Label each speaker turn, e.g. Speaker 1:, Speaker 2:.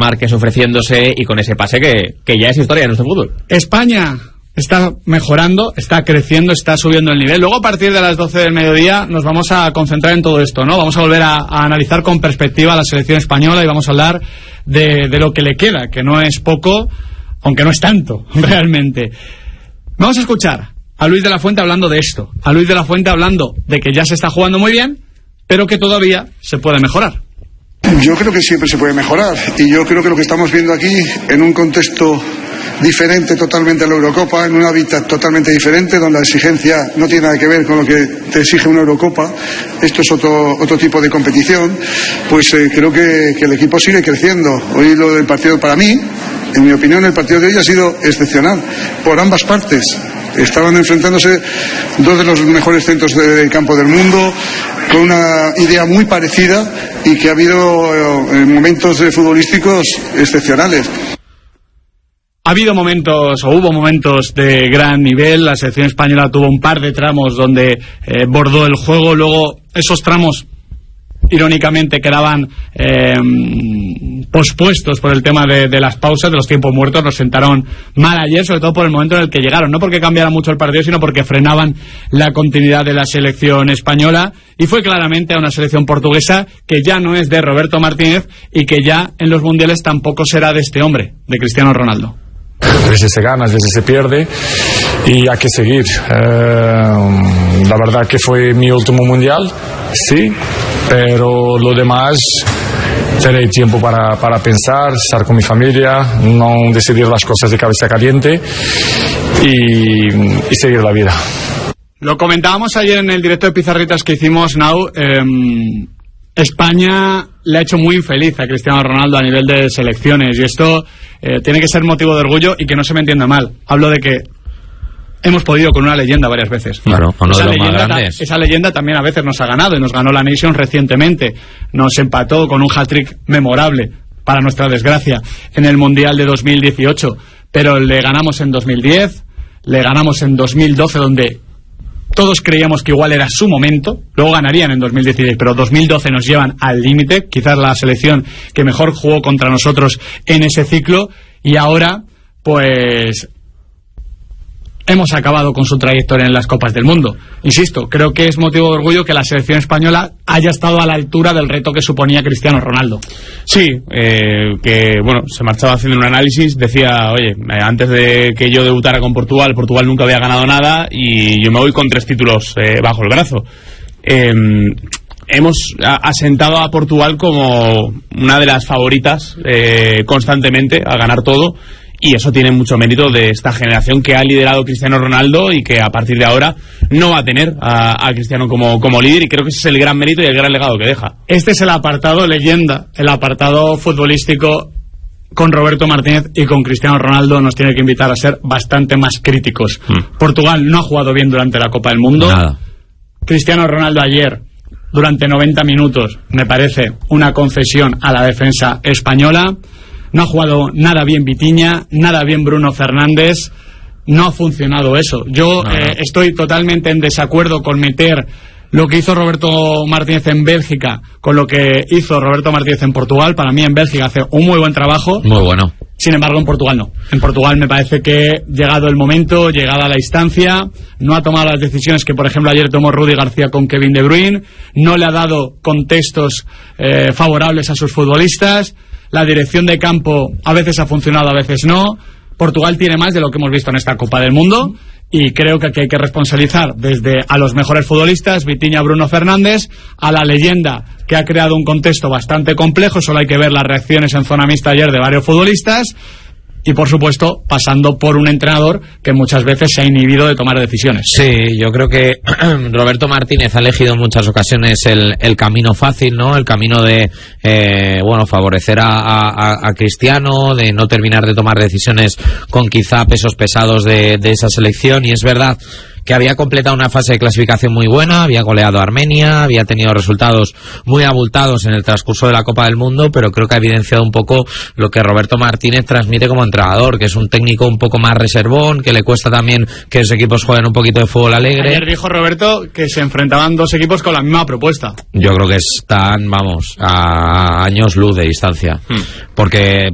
Speaker 1: Márquez ofreciéndose y con ese pase que ya es historia de nuestro fútbol.
Speaker 2: España está mejorando, está creciendo, está subiendo el nivel. Luego, a partir de las 12 del mediodía, nos vamos a concentrar en todo esto, ¿no? Vamos a volver a analizar con perspectiva la selección española y vamos a hablar de lo que le queda, que no es poco, aunque no es tanto, realmente. Vamos a escuchar a Luis de la Fuente hablando de esto. A Luis de la Fuente hablando de que ya se está jugando muy bien, pero que todavía se puede mejorar.
Speaker 3: Yo creo que siempre se puede mejorar. Y yo creo que lo que estamos viendo aquí, en un contexto diferente totalmente a la Eurocopa, en un hábitat totalmente diferente, donde la exigencia no tiene nada que ver con lo que te exige una Eurocopa, esto es otro tipo de competición, pues creo que el equipo sigue creciendo. Hoy lo del partido, para mí, en mi opinión, el partido de hoy ha sido excepcional, por ambas partes. Estaban enfrentándose dos de los mejores centros de campo del mundo, con una idea muy parecida y que ha habido momentos futbolísticos excepcionales.
Speaker 2: Ha habido momentos, o hubo momentos de gran nivel. La selección española tuvo un par de tramos donde bordó el juego. Luego esos tramos, irónicamente, quedaban pospuestos por el tema de las pausas, de los tiempos muertos. Nos sentaron mal ayer, sobre todo por el momento en el que llegaron, no porque cambiara mucho el partido, sino porque frenaban la continuidad de la selección española, y fue claramente a una selección portuguesa que ya no es de Roberto Martínez y que ya en los mundiales tampoco será de este hombre, de Cristiano Ronaldo.
Speaker 4: A veces se gana, a veces se pierde y hay que seguir. La verdad que fue mi último mundial, sí, pero lo demás tener tiempo para pensar, estar con mi familia, no decidir las cosas de cabeza caliente y seguir la vida.
Speaker 2: Lo comentábamos ayer en el directo de Pizarritas que hicimos, Nau. España le ha hecho muy infeliz a Cristiano Ronaldo a nivel de selecciones, y esto tiene que ser motivo de orgullo, y que no se me entienda mal. Hablo de que hemos podido con una leyenda varias veces.
Speaker 1: Claro, uno de los más grandes.
Speaker 2: Esa leyenda también a veces nos ha ganado, y nos ganó la Nations recientemente. Nos empató con un hat-trick memorable, para nuestra desgracia, en el Mundial de 2018. Pero le ganamos en 2010, le ganamos en 2012, donde todos creíamos que igual era su momento. Luego ganarían en 2016, pero 2012 nos llevan al límite, quizás la selección que mejor jugó contra nosotros en ese ciclo, y ahora pues hemos acabado con su trayectoria en las Copas del Mundo. Insisto, creo que es motivo de orgullo que la selección española haya estado a la altura del reto que suponía Cristiano Ronaldo.
Speaker 5: Sí, que bueno, se marchaba haciendo un análisis, decía, oye, antes de que yo debutara con Portugal nunca había ganado nada y yo me voy con 3 títulos bajo el brazo. Hemos asentado a Portugal como una de las favoritas constantemente a ganar todo. Y eso tiene mucho mérito de esta generación que ha liderado Cristiano Ronaldo y que a partir de ahora no va a tener a Cristiano como líder, y creo que ese es el gran mérito y el gran legado que deja.
Speaker 2: Este es el apartado leyenda, el apartado futbolístico. Con Roberto Martínez y con Cristiano Ronaldo nos tiene que invitar a ser bastante más críticos. Portugal no ha jugado bien durante la Copa del Mundo.
Speaker 1: Nada.
Speaker 2: Cristiano Ronaldo ayer, durante 90 minutos, me parece una concesión a la defensa española. No ha jugado nada bien Vitinha, nada bien Bruno Fernández. No ha funcionado eso. Yo estoy totalmente en desacuerdo con meter lo que hizo Roberto Martínez en Bélgica con lo que hizo Roberto Martínez en Portugal. Para mí en Bélgica hace un muy buen trabajo.
Speaker 1: Muy bueno.
Speaker 2: Sin embargo, en Portugal no. En Portugal me parece que, llegado el momento, llegada la instancia, no ha tomado las decisiones que, por ejemplo, ayer tomó Rudy García con Kevin De Bruyne. No le ha dado contextos favorables a sus futbolistas. La dirección de campo a veces ha funcionado, a veces no. Portugal tiene más de lo que hemos visto en esta Copa del Mundo, y creo que aquí hay que responsabilizar desde a los mejores futbolistas, Vitinha, Bruno Fernández, a la leyenda que ha creado un contexto bastante complejo. Solo hay que ver las reacciones en zona mixta ayer de varios futbolistas, y por supuesto pasando por un entrenador que muchas veces se ha inhibido de tomar decisiones.
Speaker 1: Sí, yo creo que Roberto Martínez ha elegido en muchas ocasiones el camino fácil, ¿no? El camino de favorecer a Cristiano, de no terminar de tomar decisiones con quizá pesos pesados de esa selección. Y es verdad que había completado una fase de clasificación muy buena, había goleado a Armenia, había tenido resultados muy abultados en el transcurso de la Copa del Mundo, pero creo que ha evidenciado un poco lo que Roberto Martínez transmite como entrenador, que es un técnico un poco más reservón, que le cuesta también que los equipos jueguen un poquito de fútbol alegre.
Speaker 2: Ayer dijo Roberto que se enfrentaban dos equipos con la misma propuesta.
Speaker 1: Yo creo que están, vamos, a años luz de distancia, porque